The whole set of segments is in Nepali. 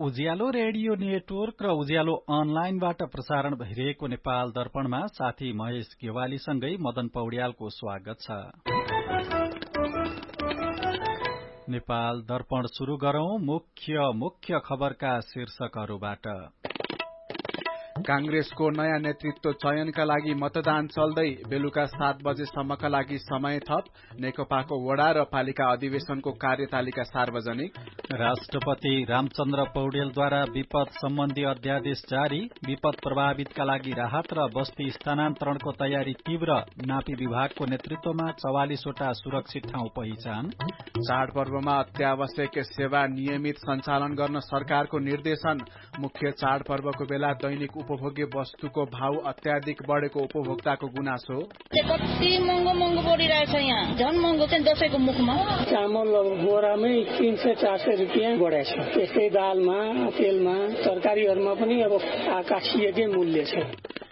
उज्यालो रेडियो नेटवर्क र उज्यालो अनलाइनबाट प्रसारण भइरहेको नेपाल दर्पणमा साथी महेश गेवालीसँगै मदन पौड्यालको स्वागत छ। नेपाल दर्पण शुरू गरौं मुख्य खबरका शीर्षकहरूबाट। कांग्रेसको नयाँ नेतृत्व चयनका लागि मतदान चल्दै, बेलुका 7 बजेसम्मका लागि समय थप। नेकपाको वडा र पालिका अधिवेशनको कार्यतालिका सार्वजनिक। राष्ट्रपति रामचन्द्र पौडेलद्वारा विपद सम्बन्धी अध्यादेश जारी। विपद प्रभावितका लागि राहत र बस्ती स्थानान्तरणको तयारी तीव्र। नापी विभागको नेतृत्वमा 44वटा सुरक्षित ठाउँ पहिचान। चाडपर्वमा अत्यावश्यक सेवा नियमित सञ्चालन गर्न सरकारको निर्देशन। मुख्य चाडपर्वको बेला दैनिक उपभोग्य वस्तुको भाव अत्याधिक बढेको उपभोक्ताको गुनासो। कति महँगो बढिरहेछ, यहाँ झन् महँगो चाहिँ दशैंको मुखमा। चामल बोरामै 300-400 रुपियाँ बढेछ। त्यस्तै दालमा, तेलमा, तरकारीहरूमा पनि अब आकाशीय मूल्य छ।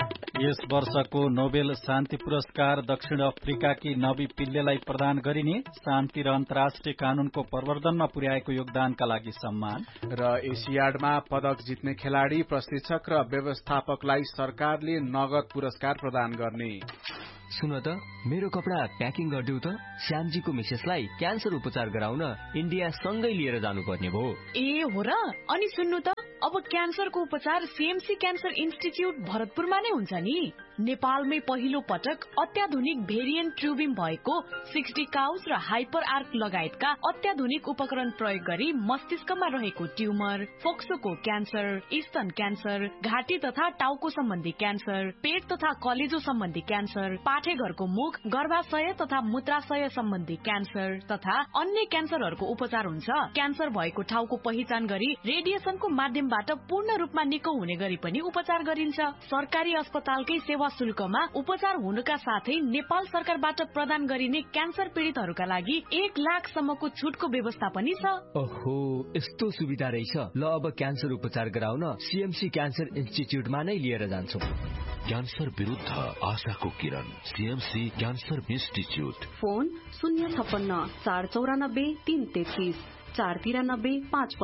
यस वर्षको नोबेल शान्ति पुरस्कार दक्षिण अफ्रिकाकी नबी पिल्लेलाई प्रदान गरिने। शान्ति र अन्तर्राष्ट्रिय कानूनको प्रवर्धनमा पुर्याएको योगदानका लागि सम्मान। र एसियाडमा पदक जित्ने खेलाड़ी, प्रशिक्षक र व्यवस्थापकलाई सरकारले नगद पुरस्कार प्रदान गर्ने। सुन त, मेरो कपडा प्याकिङ गरिदेऊ त। श्यामजीको मिसेसलाई क्यान्सर उपचार गराउन इन्डिया सँगै लिएर जानुपर्ने भयो। ए हो र? अनि सुन्नु त, अब क्यान्सरको उपचार सीएमसी क्यान्सर इन्स्टिच्युट भरतपुरमा नै हुन्छ नि। नेपालमै पहिलो पटक अत्याधुनिक भेरिएन्ट ट्युबिङ भएको 60 काउज र हाइपर आर्क लगायतका अत्याधुनिक उपकरण प्रयोग गरी मस्तिष्कमा रहेको ट्युमर, फोक्सोको क्यान्सर, स्तन क्यान्सर, घाँटी तथा टाउको सम्बन्धी क्यान्सर, पेट तथा कलेजो सम्बन्धी क्यान्सर, पाठेघरको मुख, गर्भाशय तथा मूत्राशय सम्बन्धी क्यान्सर तथा अन्य क्यान्सरहरूको उपचार हुन्छ। क्यान्सर भएको ठाउँको पहिचान गरी रेडिएसनको माध्यमबाट पूर्ण रूपमा निको हुने गरी पनि उपचार गरिन्छ। सरकारी अस्पतालकै सेवा शुल्कमा उपचार हुनुका साथै नेपाल सरकारबाट प्रदान गरिने क्यान्सर पीड़ितहरूका लागि 1 लाखसम्मको छुटको व्यवस्था पनि छ। ओहो, यस्तो सुविधा रहेछ। ल, अब क्यान्सर उपचार गराउन सीएमसी क्यान्सर इन्स्टिच्युटमा नै लिएर जान्छौ। क्यान्सर विरुद्ध आशाको किरण, CMC cancer institute. Phone 056 494 333 493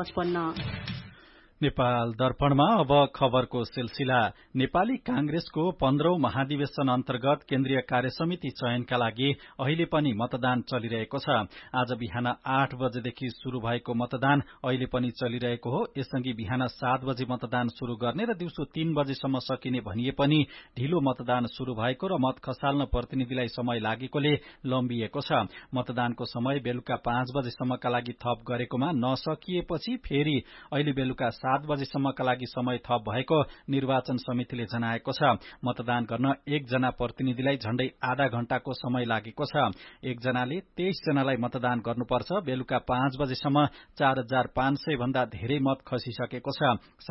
555। Nepal दर्पणमा अब खबरको सिलसिला। नेपाली कांग्रेसको 15औं महाधिवेशन अन्तर्गत केन्द्रीय कार्यसमिति चयनका लागि अहिले पनि मतदान चलिरहेको छ। आज बिहान 8 बजेदेखि शुरू भएको मतदान अहिले पनि चलिरहेको हो। यसअघि बिहान 7 बजे मतदान शुरू गर्ने र दिउँसो 3 बजेसम्म सकिने भनिए पनि ढिलो मतदान शुरू भएको र मत खसाल्न प्रतिनिधिलाई समय लागेकोले लम्बिएको छ। मतदानको समय बेलुका 5 बजेसम्मका लागि थप गरेकोमा नसकिएपछि फेरि अहिले बेलुका 7 बजेसम्मका लागि समय थप भएको निर्वाचन समितिले जनाएको छ। मतदान गर्न 1 जना प्रतिनिधिलाई झण्डै आधा घण्टाको समय लागेको छ। 1 जनाले 23 जनालाई मतदान गर्नुपर्छ। बेलुका 5 बजेसम्म 4500 भन्दा धेरै मत खसिसकेको छ।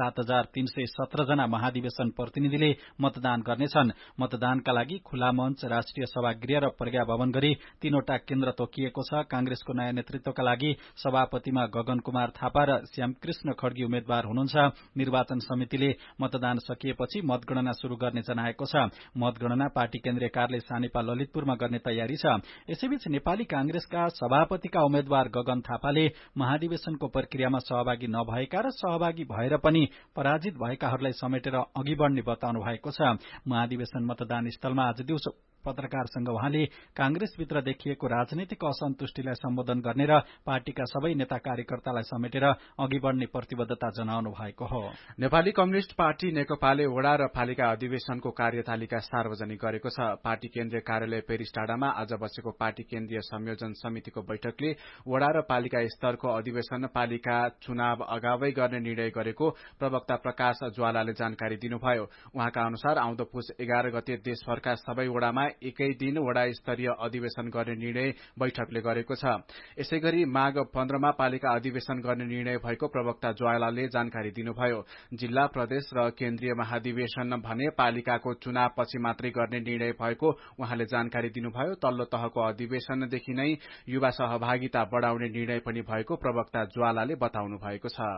7317 जना महाधिवेशन प्रतिनिधिले मतदान गर्नेछन्। मतदानका लागि खुला मञ्च, राष्ट्रिय सभागृह र प्रज्ञा भवन गरी 3वटा केन्द्र तोकिएको छ। कांग्रेसको नयाँ नेतृत्वका लागि सभापतिमा गगन कुमार थापा र श्यामकृष्ण खड्गी उम्मेद्वार हुनुहुन्छ। निर्वाचन समितिले मतदान सकिएपछि मतगणना शुरू गर्ने जनाएको छ। मतगणना पार्टी केन्द्रीय कार्यालय सानेपा ललितपुरमा गर्ने तयारी छ। यसैबीच नेपाली कांग्रेसका सभापतिका उम्मेद्वार गगन थापाले महाधिवेशनको प्रक्रियामा सहभागी नभएका र सहभागी भएर पनि पराजित भएकाहरूलाई समेटेर अघि बढ़ने बताउनु भएको छ। महाधिवेशन मतदान स्थलमा आज दिउँसो पत्रकारसँग उहाँले कांग्रेसभित्र देखिएको राजनैतिक असन्तुष्टिलाई सम्बोधन गर्ने र पार्टीका सबै नेता कार्यकर्तालाई समेटेर अघि बढ़ने प्रतिबद्धता जनाउनु भएको हो। नेपाली कम्युनिष्ट पार्टी नेकपाले वडा र पालिका अधिवेशनको कार्यतालिका सार्वजनिक गरेको छ। पार्टी केन्द्रीय कार्यालय पेरिस टाडामा आज बसेको पार्टी केन्द्रीय संयोजन समितिको बैठकले वडा र पालिका स्तरको अधिवेशन पालिका चुनाव अगावै गर्ने निर्णय गरेको प्रवक्ता प्रकाश ज्वालाले जानकारी दिनुभयो। उहाँका अनुसार आउँदो पुस 11 गते देशभरका सबै वडामा एकै दिन वडा स्तरीय अधिवेशन गर्ने निर्णय बैठकले गरेको छ। यसैगरी माघ 15 मा पालिका अधिवेशन गर्ने निर्णय भएको प्रवक्ता ज्वालाले जानकारी दिनुभयो। जिल्ला, प्रदेश र केन्द्रीय महाधिवेशन भने पालिकाको चुनाव पछि मात्रै गर्ने निर्णय भएको उहाँले जानकारी दिनुभयो। तल्लो तहको अधिवेशनदेखि नै युवा सहभागिता बढ़ाउने निर्णय पनि भएको प्रवक्ता ज्वालाले बताउनु भएको छ।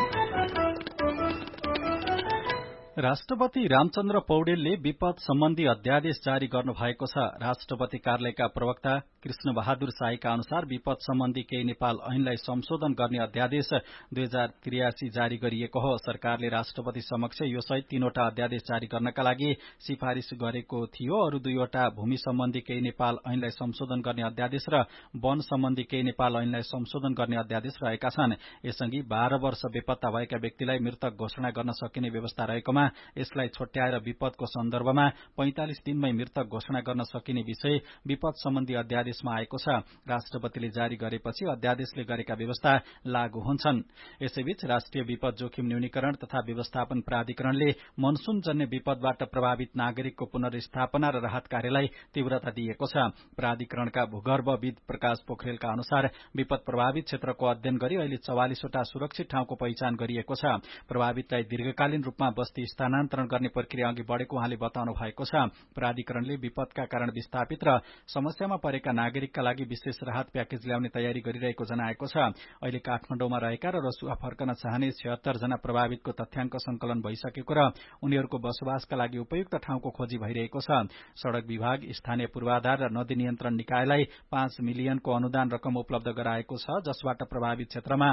राष्ट्रपति रामचन्द्र पौडेलले विपद सम्बन्धी अध्यादेश जारी गर्नु भएको छ। राष्ट्रपति कार्यालयका प्रवक्ता कृष्ण बहादुर शाहीका अनुसार विपद सम्बन्धी केही नेपाल ऐनलाई संशोधन गर्ने अध्यादेश 2083 जारी गरिएको हो। सरकारले राष्ट्रपति समक्ष यो सहित 3वटा अध्यादेश जारी गर्नका लागि सिफारिश गरेको थियो। अरू 2वटा भूमि सम्बन्धी केही नेपाल ऐनलाई संशोधन गर्ने अध्यादेश र वन सम्बन्धी केही नेपाल ऐनलाई संशोधन गर्ने अध्यादेश रहेका छन्। यसअघि 12 वर्ष बेपत्ता भएका व्यक्तिलाई मृतक घोषणा गर्न सकिने व्यवस्था रहेकोमा यसलाई छुट्याएर विपदको सन्दर्भमा 45 दिनमै मृतक घोषणा गर्न सकिने विषय विपद सम्बन्धी अध्यादेशमा आएको छ। राष्ट्रपतिले जारी गरेपछि अध्यादेशले गरेका व्यवस्था लागू हुन्छन्। यसैबीच राष्ट्रिय विपद जोखिम न्यूनीकरण तथा व्यवस्थापन प्राधिकरणले मनसूनजन्य विपदबाट प्रभावित नागरिकको पुनर्स्थापना र राहत कार्यलाई तीव्रता दिएको छ। प्राधिकरणका भूगर्भविद प्रकाश पोखरेलका अनुसार विपद प्रभावित क्षेत्रको अध्ययन गरी अहिले 44वटा सुरक्षित ठाउँको पहिचान गरिएको छ। प्रभावितलाई दीर्घकालीन रूपमा बस्ती स्थानान्तरण गर्ने प्रक्रिया अघि बढ़ेको उहाँले बताउनु भएको छ। प्राधिकरणले विपदका कारण विस्थापित र समस्यामा परेका नागरिकका लागि विशेष राहत प्याकेज ल्याउने तयारी गरिरहेको जनाएको छ। अहिले काठमाडौँमा रहेका र रसुवा फर्कन चाहने 76 जना प्रभावितको तथ्याङ्क संकलन भइसकेको र उनीहरूको बसोबासका लागि उपयुक्त ठाउँको खोजी भइरहेको छ। सड़क विभाग, स्थानीय पूर्वाधार र नदी नियन्त्रण निकायलाई 5 मिलियनको अनुदान रकम उपलब्ध गराएको छ, जसबाट प्रभावित क्षेत्रमा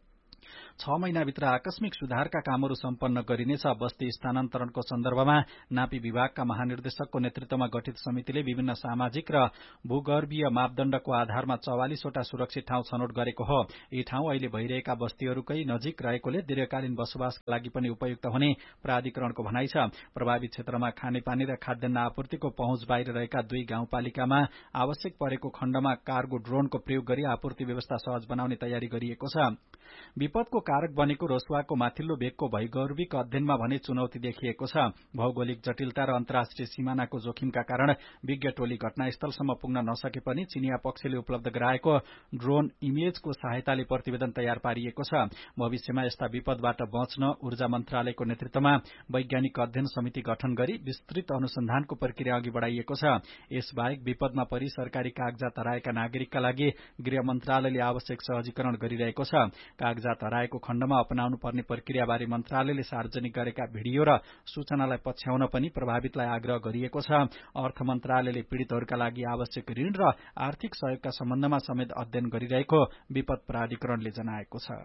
6 महिनाभित्र आकस्मिक सुधारका कामहरू सम्पन्न गरिनेछ। बस्ती स्थानान्तरणको सन्दर्भमा नापी विभागका महानिर्देशकको नेतृत्वमा गठित समितिले विभिन्न सामाजिक र भूगर्भीय मापदण्डको आधारमा 44वटा सुरक्षित ठाउँ छनौट गरेको हो। यी ठाउँ अहिले भइरहेका बस्तीहरूकै नजिक रहेकोले दीर्घकालीन बसोबासका लागि पनि उपयुक्त हुने प्राधिकरणको भनाइ छ। प्रभावित क्षेत्रमा खानेपानी र खाद्यान्न आपूर्तिको पहुँच बाहिर रहेका 2 गाउँपालिकामा आवश्यक परेको खण्डमा कार्गो ड्रोनको प्रयोग गरी आपूर्ति व्यवस्था सहज बनाउने तयारी गरिएको छ। विपदको कारक बनेको रसुवाको माथिल्लो भेगको भूगर्भिक अध्ययनमा भने चुनौती देखिएको छ। भौगोलिक जटिलता र अन्तर्राष्ट्रिय सीमानाको जोखिमका कारण विज्ञ टोली घटनास्थलसम्म पुग्न नसके पनि चिनिया पक्षले उपलब्ध गराएको ड्रोन इमेजको सहायताले प्रतिवेदन तयार पारिएको छ। भविष्यमा यस्ता विपदबाट बच्न ऊर्जा मन्त्रालयको नेतृत्वमा वैज्ञानिक अध्ययन समिति गठन गरी विस्तृत अनुसन्धानको प्रक्रिया अघि बढ़ाइएको छ। यसबाहेक विपदमा परि सरकारी कागजात हराएका नागरिकका लागि गृह मन्त्रालयले आवश्यक सहजीकरण गरिरहेको छ। कागजात हराएको खण्डमा अपनाउनु पर्ने प्रक्रियाबारे मन्त्रालयले सार्वजनिक गरेका भिडियो र सूचनालाई पछ्याउन पनि प्रभावितलाई आग्रह गरिएको छ। अर्थ मन्त्रालयले पीड़ितहरूका लागि आवश्यक ऋण र आर्थिक सहयोगका सम्बन्धमा समेत अध्ययन गरिरहेको विपद प्राधिकरणले जनाएको छ।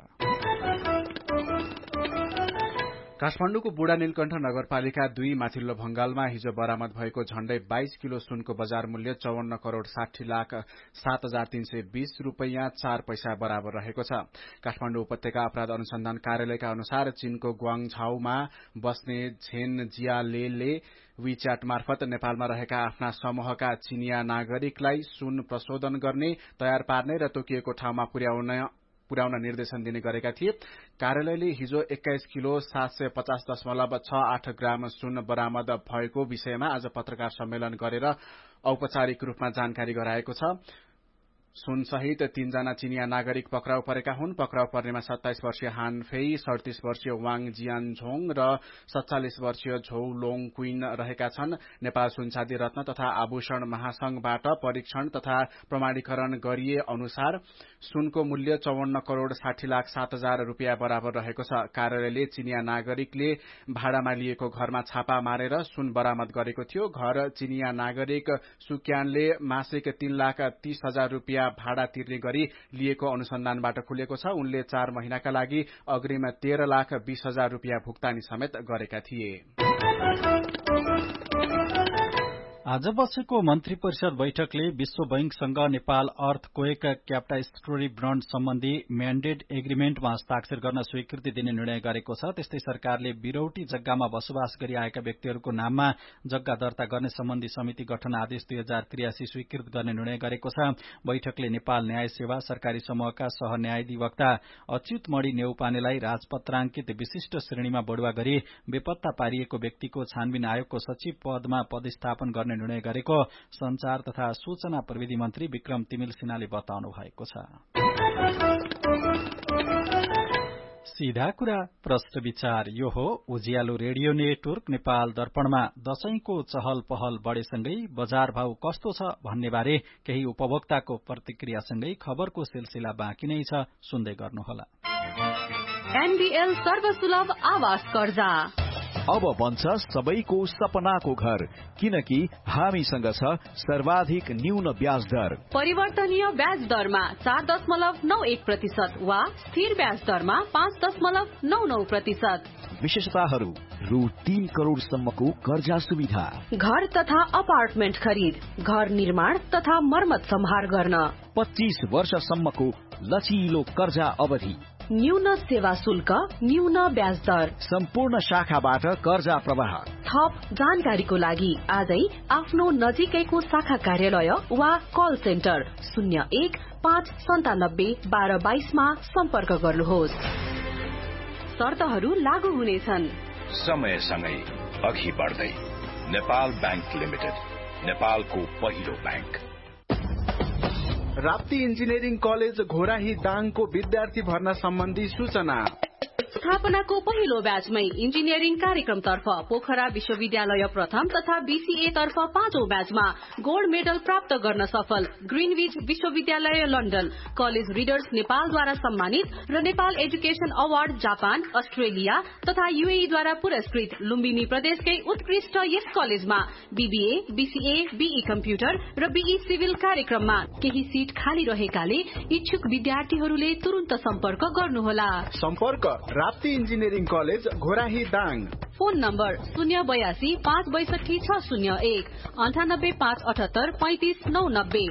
काठमाडौँको बुढा नीलकण्ठ नगरपालिका 2 माथिल्लो भंगालमा हिजो बरामद भएको झण्डै 22 किलो सुनको बजार मूल्य 54 करोड़ 60 लाख 7,320 रुपैयाँ 4 पैसा बराबर रहेको छ। काठमाडौँ उपत्यका अपराध अनुसन्धान कार्यालयका अनुसार चीनको ग्वाङझाउमा बस्ने झेन जियालेले वीच्याट मार्फत नेपालमा रहेका आफ्ना समूहका चिनिया नागरिकलाई सुन प्रशोधन गर्ने, तयार पार्ने र तोकिएको ठाउँमा पुर्याउन निर्देशन दिने गरेका थिए। कार्यालयले हिजो 21 किलो 750.68 ग्राम सुन बरामद भएको विषयमा आज पत्रकार सम्मेलन गरेर औपचारिक रूपमा जानकारी गराएको छ। सुन सहित 3 जना चिनिया नागरिक पक्राउ परेका हुन्। पक्राउ पर्नेमा 27 वर्षीय हान फेई, 37 वर्षीय वाङ जियानझोङ र 47 वर्षीय झौ लोङ क्विन रहेका छन्। नेपाल सुनचाँदी रत्न तथा आभूषण महासंघबाट परीक्षण तथा प्रमाणीकरण गरिए अनुसार सुनको मूल्य 54 करोड़ 60 लाख 7,000 रुपियाँ बराबर रहेको छ। कार्यालयले चिनिया नागरिकले भाडामा लिएको घरमा छापा मारेर सुन बरामद गरेको थियो। घर चिनिया नागरिक सुक्यानले मासिक 3,30,000 रुपियाँ भाडा तिर्ने गरी लिएको अनुसन्धानबाट खुलेको छ। उनले 4 महिनाका लागि अग्रिम 13,20,000 रुपियाँ भुक्तानी समेत गरेका थिए। आज बसेको मन्त्री परिषद बैठकले विश्व बैंकसँग नेपाल अर्थक्वेक क्याटास्ट्रोफी बन्ड सम्बन्धी म्यान्डेट एग्रीमेन्टमा हस्ताक्षर गर्न स्वीकृति दिने निर्णय गरेको छ। त्यस्तै सरकारले बिरौटी जग्गामा बसोबास गरी आएका व्यक्तिहरूको नाममा जग्गा दर्ता गर्ने सम्बन्धी समिति गठन आदेश 2083 स्वीकृत गर्ने निर्णय गरेको छ। बैठकले नेपाल न्याय सेवा सरकारी समूहका सहन्यायाधिवक्ता अच्युत मणि नेउपानेलाई राजपत्राङ्कित विशिष्ट श्रेणीमा बढुवा गरी बेपत्ता पारिएको व्यक्तिको छानबिन आयोगको सचिव पदमा पदस्थापन गर्ने निर्णय गरेको संचार तथा सूचना प्रविधि मन्त्री विक्रम तिमिल सिन्हाले बताउनु भएको छ। सीधा कुरा प्रश्न विचार यो हो उज्यालो रेडियो नेटवर्क नेपाल दर्पणमा दशैंको चहल पहल बढेसँगै बजार भाव कस्तो छ भन्ने बारे केही उपभोक्ताको प्रतिक्रियासँगै खबरको सिलसिला बाँकी नै छ, सुन्दै गर्नुहोला। एनबीएल सर्वसुलभ आवास कर्जा अब बन्छ सबैको सपनाको घर, किनकि हामीसँग छ सर्वाधिक न्यून ब्याज दर। परिवर्तनीय ब्याज दरमा 4.91% वा स्थिर ब्याज दरमा 5.99%। विशेषताहरू: रु 3 करोडसम्मको कर्जा सुविधा, घर तथा अपार्टमेन्ट खरिद, घर निर्माण तथा मर्मत सम्हार गर्न, 25 वर्षसम्मको लचिलो कर्जा अवधि, न्यून सेवा शुल्क, न्यून ब्याज दर, सम्पूर्ण शाखाबाट कर्जा प्रवाह। थप जानकारीको लागि आजै आफ्नो नजिकैको शाखा कार्यालय वा कल सेन्टर 01-597-1222 मा सम्पर्क गर्नुहोस्। शर्तहरू लागू हुनेछन्। समयसँगै अघि बढ्दै नेपाल बैंक लिमिटेड, नेपालको पहिलो bank. Rapti engineering college Ghorahi दाङको विद्यार्थी भर्ना सम्बन्धी सूचना। स्थापनाको पहिलो ब्याचमै इन्जिनियरिङ कार्यक्रमतर्फ पोखरा विश्वविद्यालय प्रथम तथा बीसीए तर्फ 5औं ब्याचमा गोल्ड मेडल प्राप्त गर्न सफल ग्रीनविच विश्वविद्यालय लन्डन, कलेज रिडर्स नेपालद्वारा सम्मानित र Nepal education award Japan, Australia तथा यूएई द्वारा पुरस्कृत लुम्बिनी प्रदेशकै उत्कृष्ट यस कलेजमा बीबीए, बीसीए, बीई कम्प्युटर र बीई सिभिल कार्यक्रममा केही सीट खाली रहेकाले इच्छुक विद्यार्थीहरूले तुरुन्त सम्पर्क गर्नुहोला। सम्पर्क Rapti engineering college Ghorahi Dang. Phone number 082-562-601, 98-578-35-990,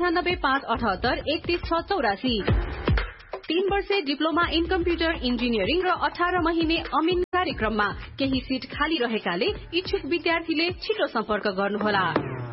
98-578-31684। 3 वर्षे डिप्लोमा इन कम्प्युटर इन्जिनियरिङ र 18 महिने अमिन कार्यक्रममा केही सीट खाली रहेकाले इच्छुक विद्यार्थीले छिटो सम्पर्क गर्नुहोला।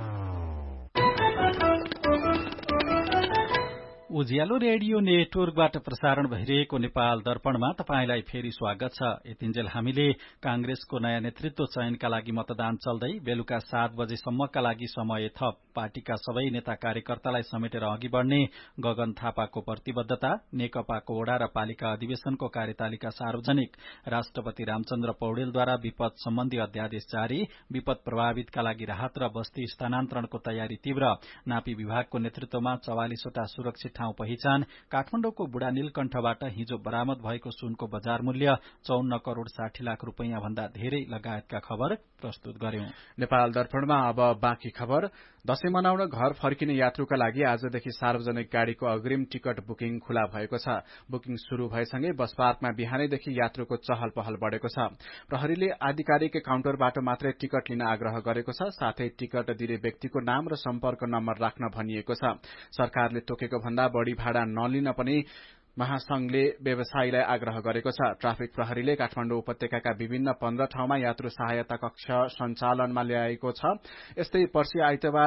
उज्यालो रेडियो नेटवर्कबाट प्रसारण भइरहेको नेपाल दर्पणमा तपाईंलाई फेरि स्वागत छ। यतिन्जेल हामीले कांग्रेसको नयाँ नेतृत्व चयनका लागि मतदान चल्दै बेलुका 7 बजेसम्मका लागि समय थप। पार्टीका सबै नेता कार्यकर्तालाई समेटेर अघि बढ़ने गगन थापाको प्रतिबद्धता, नेकपाको वडा र पालिका अधिवेशनको कार्यतालिका सार्वजनिक, राष्ट्रपति रामचन्द्र पौडेलद्वारा विपद सम्बन्धी अध्यादेश जारी, विपद प्रभावितका लागि राहत र बस्ती स्थानान्तरणको तयारी तीव्र, नापी विभागको नेतृत्वमा 44वटा सुरक्षित ठाउँ पहिचान, काठमाडौँको बुढा नीलकण्ठबाट हिजो बरामद भएको सुनको बजार मूल्य 54 करोड़ 60 लाख रुपैयाँ भन्दा धेरै लगायतका खबर प्रस्तुत गर्यौं। नेपाल दर्पणमा अब बाँकी खबर। दशैं मनाउन घर फर्किने यात्रुका लागि आजदेखि सार्वजनिक गाड़ीको अग्रिम टिकट बुकिङ खुला भएको छ। बुकिङ शुरू भएसँगै बस पार्कमा बिहानैदेखि यात्रुको चहल पहल बढ़ेको छ। प्रहरीले आधिकारिक काउन्टरबाट मात्रै टिकट लिन आग्रह गरेको छ। साथै टिकट दिने व्यक्तिको नाम र सम्पर्क नम्बर राख्न भनिएको छ। सरकारले तोकेको भन्दा बढ़ी भाडा नलिन पनि महासंघले व्यवसायीलाई आग्रह गरेको छ। ट्राफिक प्रहरीले काठमाडौँ उपत्यकाका विभिन्न 15 ठाउँमा यात्रु सहायता कक्ष सञ्चालनमा ल्याएको छ। यस्तै पर्सि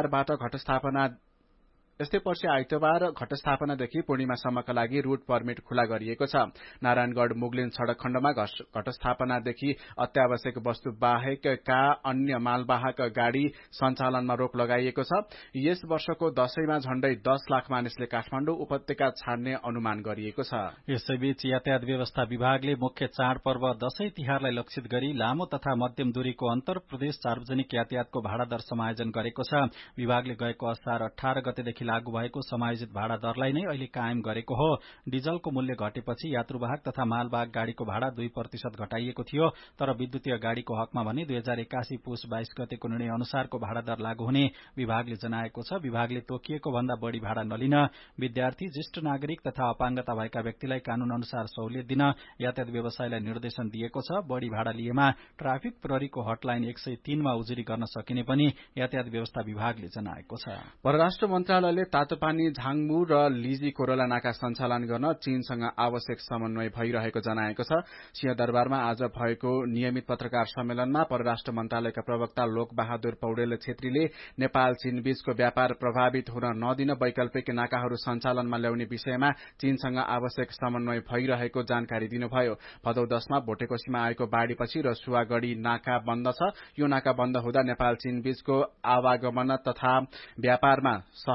आइतबार घटस्थापनादेखि पूर्णिमासम्मका लागि रूट परमिट खुला गरिएको छ। नारायणगढ़ मुगलिन सड़क खण्डमा घटस्थापनादेखि अत्यावश्यक वस्तु बाहेकका अन्य मालवाहक गाड़ी सञ्चालनमा रोक लगाइएको छ। यस वर्षको दशैंमा झण्डै 10 लाख मानिसले काठमाडौँ उपत्यका छाड्ने अनुमान गरिएको छ। यसैबीच यातायात व्यवस्था विभागले मुख्य चाडपर्व दशैं तिहारलाई लक्षित गरी लामो तथा मध्यम दूरीको अन्तर प्रदेश सार्वजनिक यातायातको भाडा दर समायोजन गरेको छ। विभागले गएको असार 18 गतेदेखि लागू भएको समायोजित भाडा दरलाई नै अहिले कायम गरेको हो। डिजलको मूल्य घटेपछि यात्रुवाहक तथा मालवाहक गाड़ीको भाडा 2% घटाइएको थियो, तर विद्युतीय गाड़ीको हकमा भने 2081 पुस 22 गतेको निर्णय अनुसारको भाडा दर लागू हुने विभागले जनाएको छ। विभागले तोकिएको भन्दा बढ़ी भाडा नलिन, विद्यार्थी, ज्येष्ठ नागरिक तथा अपाङ्गता भएका व्यक्तिलाई कानून अनुसार सहुलियत दिन यातायात व्यवसायलाई निर्देशन दिएको छ। बढ़ी भाडा लिएमा ट्राफिक प्रहरीको हटलाइन 103 मा उजुरी गर्न सकिने पनि यातायात व्यवस्था विभागले जनाएको छ। परराष्ट्र मन्त्रालयले तातोपानी, झाङमु र लिजी कोरोला नाका सञ्चालन गर्न चीनसँग आवश्यक समन्वय भइरहेको जनाएको छ। सिंहदरबारमा आज भएको नियमित पत्रकार सम्मेलनमा परराष्ट्र मन्त्रालयका प्रवक्ता लोकबहादुर पौडेल छेत्रीले नेपाल चीन बीचको व्यापार प्रभावित हुन नदिन वैकल्पिक नाकाहरू सञ्चालनमा ल्याउने विषयमा चीनसँग आवश्यक समन्वय भइरहेको जानकारी दिनुभयो। भदौ 10 मा भोटेकोशीमा आएको बाढ़ीपछि रसुवागढ़ी नाका बन्द छ। यो नाका बन्द हुँदा नेपाल चीन बीचको आवागमन तथा व्यापारमा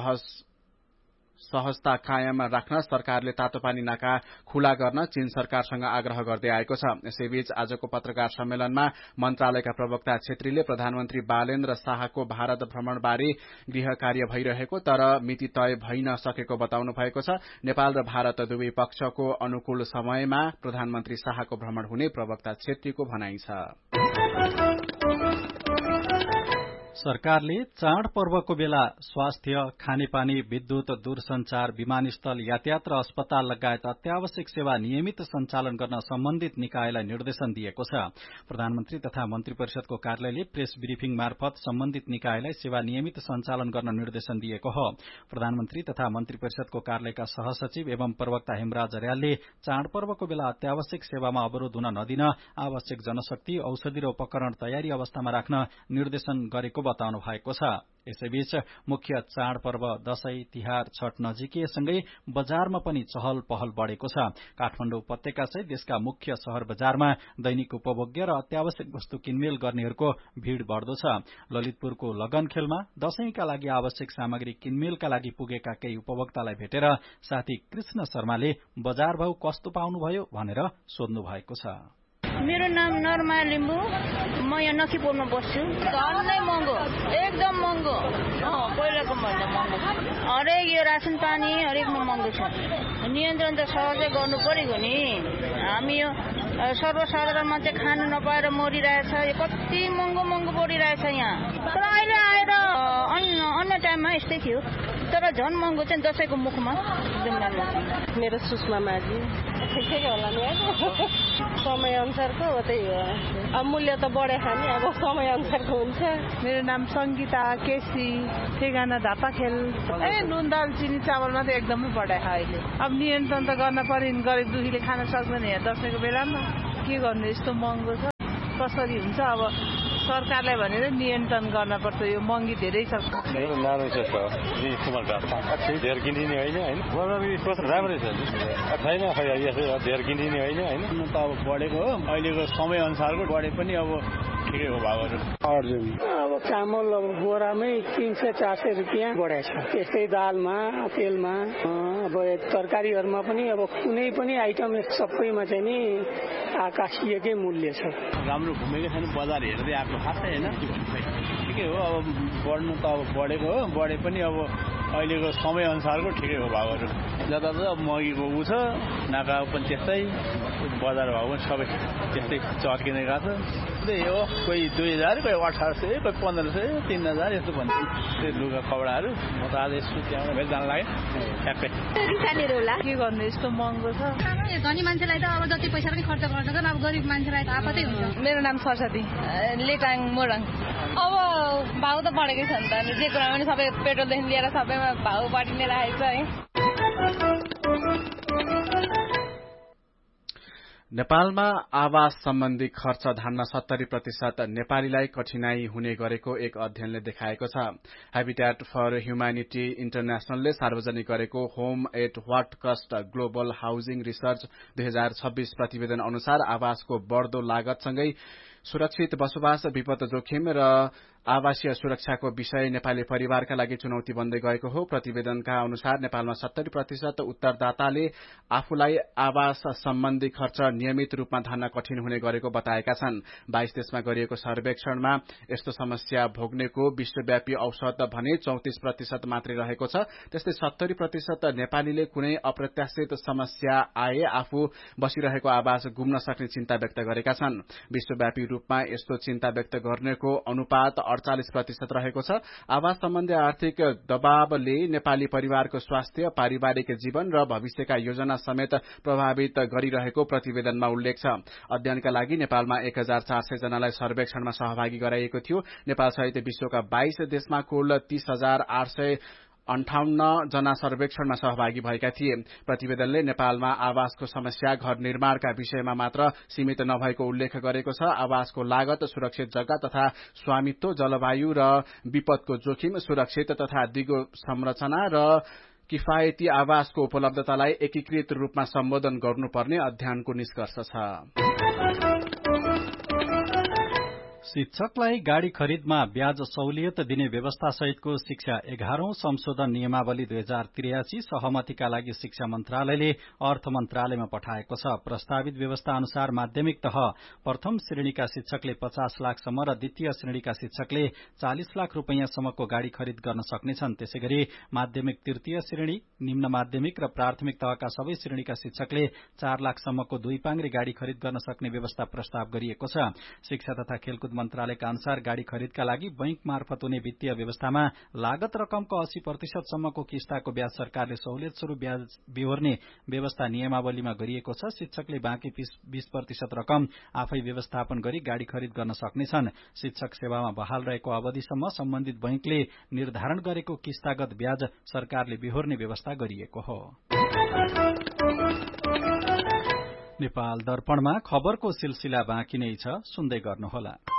सहजता कायम राख्न सरकारले तातोपानी नाका खुला गर्न चीन सरकारसँग आग्रह गर्दै आएको छ। यसैबीच आजको पत्रकार सम्मेलनमा मन्त्रालयका प्रवक्ता छेत्रीले प्रधानमन्त्री बालेन्द्र शाहको भारत भ्रमणबारे गृह कार्य भइरहेको तर मिति तय भइ नसकेको बताउनु भएको छ। नेपाल र भारत दुवै पक्षको अनुकूल समयमा प्रधानमन्त्री शाहको भ्रमण हुने प्रवक्ता छेत्रीको भनाइ छ। सरकारले चाडपर्वको बेला स्वास्थ्य, खानेपानी, विद्युत, दूरसञ्चार, विमानस्थल, यातायात र अस्पताल लगायत अत्यावश्यक सेवा नियमित सञ्चालन गर्न सम्बन्धित निकायलाई निर्देशन दिएको छ। प्रधानमन्त्री तथा मन्त्री परिषदको कार्यालयले प्रेस ब्रिफिङ मार्फत सम्बन्धित निकायलाई सेवा नियमित सञ्चालन गर्न निर्देशन दिएको हो। प्रधानमन्त्री तथा मन्त्री परिषदको कार्यालयका सहसचिव एवं प्रवक्ता हेमराज अर्यालले चाडपर्वको बेला अत्यावश्यक सेवामा अवरोध हुन नदिन आवश्यक जनशक्ति, औषधि र उपकरण तयारी अवस्थामा राख्न निर्देशन गरेको बताउनु भएको छ। यसैबीच मुख्य चाडपर्व दशैं, तिहार, छठ नजिकिएसँगै बजारमा पनि चहल पहल बढ़ेको छ। काठमाडौँ उपत्यका सहित देशका मुख्य शहर बजारमा दैनिक उपभोग्य र अत्यावश्यक वस्तु किनमेल गर्नेहरूको भीड़ बढ़दो छ। ललितपुरको लगनखेलमा दशैंका लागि आवश्यक सामग्री किनमेलका लागि पुगेका केही उपभोक्तालाई भेटेर साथी कृष्ण शर्माले बजार भाउ कस्तो पाउनुभयो भनेर सोध्नु भएको छ। मेरो नाम नरमा लिम्बू, म यहाँ नखीपुरमा बस्छु। झन्नै महँगो, एकदम महँगो, पहिलाको भन्दा महँगो। हरेक यो रासन पानी हरेकमा महँगो छ। नियन्त्रण त सहजै गर्नु पर्यो नि। हामी यो सर्वसाधारण मान्छे खानु नपाएर मरिरहेछ। यो कति महँगो महँगो परिरहेछ यहाँ। तर अहिले आएर अन्य टाइममा यस्तै थियो, तर झन् महँगो चाहिँ दशैंको मुखमा एकदम राम्रो छ। मेरो सुषमा माझी, ठिकै होला नि है, समय अनुसारको त्यही हो। अब मूल्य त बढे खाने, अब समय अनुसारको हुन्छ। मेरो नाम संगीता केसी, ठेगाना धापाखेल। नुन दाल चिनी चावलमा त एकदमै बढाए अहिले। अब नियन्त्रण त गर्न पर्यो नि, गरिब दुखीले खान सक्दैन यहाँ दशैंको बेलामा। के गर्नु, यस्तो महँगो छ, कसरी हुन्छ। अब सरकारलाई भनेर नियन्त्रण गर्न पर्छ, यो महँगी धेरै छ। मेरो नाम धेर किनिने होइन राम्रै छ छैन, खै धेर किनिने होइन त अब बढेको हो। अहिलेको समय अनुसारको बढे पनि अब ठिकैको भाउहरू। अब चामल अब बोरामै 300-400 रुपियाँ बढेको छ। त्यस्तै दालमा, तेलमा, अब तरकारीहरूमा पनि अब कुनै पनि आइटम सबैमा चाहिँ नि आकाशीयकै मूल्य छ। राम्रो घुमेको छैन, बजार हेर्दै आएको खासै होइन। ठिकै हो, अब बढ्नु त अब बढेको हो, बढे पनि अब अहिलेको समय अनुसारको ठिकैको भाउहरू। जताततै अब महँगीको ऊ छ, नाका पनि त्यस्तै, बजार भाउ पनि सबै त्यस्तै चर्किने गएको छ। त्यही हो, कोही 2000, कोही 1800, कोही 1500, 3000 यस्तो भन्छ। त्यही लुगा कपडाहरू। म त आज यसो त्यहाँ भेट जान लाग्यो ठ्याक्कै। के गर्नु, यस्तो महँगो छ। धनी मान्छेलाई त अब जति पैसा पनि खर्च गर्न सक्दैन, अब गरिब मान्छेलाई त आपतै हुन्छ। मेरो नाम सरस्वती, लेटाङ मोरङ। अब भाउ त बढेकै छ नि त, जे कुरा पनि सबै पेट्रोलदेखि लिएर सबैमा भाउ बढी नै राखेको छ है। नेपालमा आवास सम्बन्धी खर्च धान्न 70% नेपालीलाई कठिनाई हुने गरेको एक अध्ययनले देखाएको छ। हैबिट्याट फर ह्युम्यानिटी इन्टरनेशनलले सार्वजनिक गरेको home at what cost global housing research 2026 प्रतिवेदन अनुसार आवासको बढ्दो लागतसँगै सुरक्षित बसोबास, विपद जोखिम र आवासीय सुरक्षाको विषय नेपाली परिवारका लागि चुनौती बन्दै गएको हो। प्रतिवेदनका अनुसार नेपालमा 70% उत्तरदाताले आफूलाई आवास सम्बन्धी खर्च नियमित रूपमा धान्न कठिन हुने गरेको बताएका छन्। 22 देशमा गरिएको सर्वेक्षणमा यस्तो समस्या भोग्नेको विश्वव्यापी औसत भने 34% मात्रै रहेको छ। त्यस्तै 70% नेपालीले कुनै अप्रत्याशित समस्या आए आफू बसिरहेको आवास गुम्न सक्ने चिन्ता व्यक्त गरेका छन्। विश्वव्यापी रूपमा यस्तो चिन्ता व्यक्त गर्नेको अनुपात 48% रहेको छ। आवास सम्बन्धी आर्थिक दबावले नेपाली परिवारको स्वास्थ्य, पारिवारिक जीवन र भविष्यका योजना समेत प्रभावित गरिरहेको प्रतिवेदनमा उल्लेख छ। अध्ययनका लागि नेपालमा 1400 जनालाई सर्वेक्षणमा सहभागी गराइएको थियो। नेपाल सहित विश्वका 22 देशमा कुल 30,858 जना सर्वेक्षणमा सहभागी भएका थिए। प्रतिवेदनले नेपालमा आवासको समस्या घर निर्माणका विषयमा मात्र सीमित नभएको उल्लेख गरेको छ। आवासको लागत, सुरक्षित जग्गा तथा स्वामित्व, जलवायु र विपदको जोखिम, सुरक्षित तथा दिगो संरचना र किफायती आवासको उपलब्धतालाई एकीकृत रूपमा सम्बोधन गर्नुपर्ने अध्ययनको निष्कर्ष छ। शिक्षकलाई गाड़ी खरिदमा ब्याज सहुलियत दिने व्यवस्था सहितको शिक्षा 11औं संशोधन नियमावली 2083 सहमतिका लागि शिक्षा मन्त्रालयले अर्थ मन्त्रालयमा पठाएको छ। प्रस्तावित व्यवस्था अनुसार माध्यमिक तह प्रथम श्रेणीका शिक्षकले 50 लाखसम्म र द्वितीय श्रेणीका शिक्षकले 40 लाख रूपैयाँसम्मको गाड़ी खरिद गर्न सक्नेछन्। त्यसैगरी माध्यमिक तृतीय श्रेणी, निम्न माध्यमिक र प्राथमिक तहका सबै श्रेणीका शिक्षकले 4 लाखसम्मको दुई पाङ्ग्रे गाड़ी खरिद गर्न सक्ने व्यवस्था प्रस्ताव गरिएको छ। शिक्षा तथा खेलकुद मन्त्रालयका अनुसार गाड़ी खरिदका लागि बैंक मार्फत हुने वित्तीय व्यवस्थामा लागत रकमको 80% सम्मको किस्ताको ब्याज सरकारले सहुलियत स्वरूप ब्याज बिहोर्ने व्यवस्था नियमावलीमा गरिएको छ। शिक्षकले बाँकी 20% रकम आफै व्यवस्थापन गरी गाड़ी खरिद गर्न सक्नेछन्। शिक्षक सेवामा बहाल रहेको अवधिसम्म सम्बन्धित बैंकले निर्धारण गरेको किस्तागत ब्याज सरकारले बिहोर्ने व्यवस्था गरिएको हो। नेपाल दर्पणमा खबरको सिलसिला बाँकी नै छ, सुन्दै गर्नुहोला।